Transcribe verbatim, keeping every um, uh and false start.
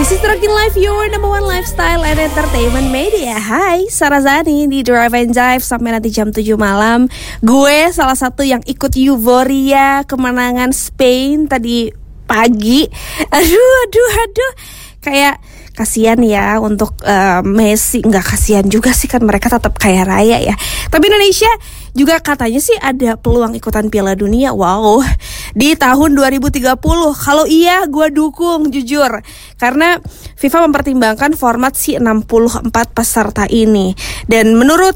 This is Rockin' Life, your number one lifestyle and entertainment media. Hai, Sarah Zani di Drive and Jive sampai nanti jam tujuh malam. Gue salah satu yang ikut euforia kemenangan Spain tadi pagi. Aduh, aduh, aduh. Kayak kasihan ya untuk uh, Messi. Nggak kasihan juga sih, kan mereka tetap kaya raya ya. Tapi Indonesia juga katanya sih ada peluang ikutan Piala Dunia. Wow, di tahun dua ribu tiga puluh. Kalau iya, gue dukung jujur. Karena FIFA mempertimbangkan format si enam puluh empat peserta ini. Dan menurut